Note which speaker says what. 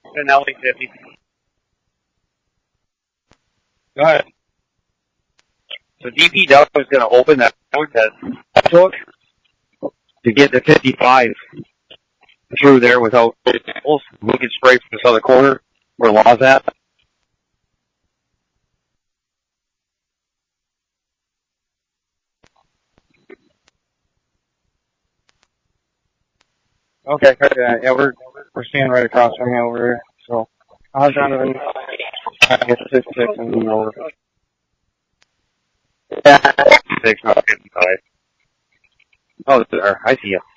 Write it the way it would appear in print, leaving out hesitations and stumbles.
Speaker 1: Finelli 50.
Speaker 2: Go ahead.
Speaker 1: So DPW is going to open that hook to get the 55 through there without vehicles. We can spray from this other corner where Law's at.
Speaker 2: Okay, yeah, we're seeing right across from you over here. So I'll try to get 66 and move over.
Speaker 1: Yeah, 56, not 55. Oh, there. I see you.